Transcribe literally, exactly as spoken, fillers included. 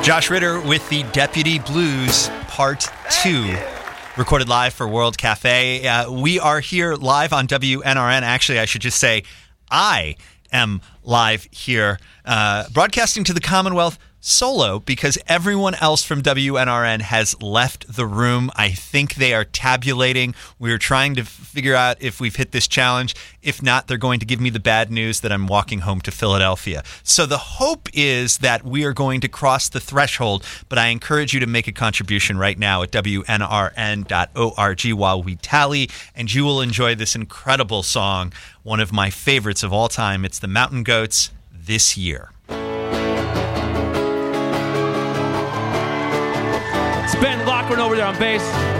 Josh Ritter with the Deputy Blues Part two. Recorded live for World Cafe. Uh, we are here live on W N R N. Actually, I should just say I am live here, uh, broadcasting to the Commonwealth solo because everyone else from W N R N has left the room. I think they are tabulating. We're trying to figure out if we've hit this challenge. If not, they're going to give me the bad news that I'm walking home to Philadelphia. So the hope is that we are going to cross the threshold, but I encourage you to make a contribution right now at W N R N dot org while we tally, and you will enjoy this incredible song, one of my favorites of all time. It's the Mountain Goats, This Year. It's Ben Loughran over there on bass.